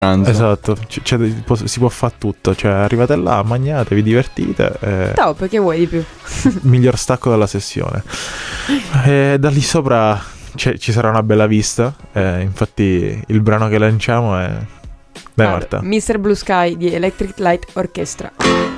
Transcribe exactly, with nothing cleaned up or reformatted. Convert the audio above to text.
Esatto, c- cioè, si può fare tutto, cioè arrivate là, mangiate, vi divertite. Eh, Top, che vuoi di più? miglior stacco della sessione. E da lì sopra c- ci sarà una bella vista. Eh, infatti, il brano che lanciamo è. Dai, Ah, Marta. mister Blue Sky di Electric Light Orchestra.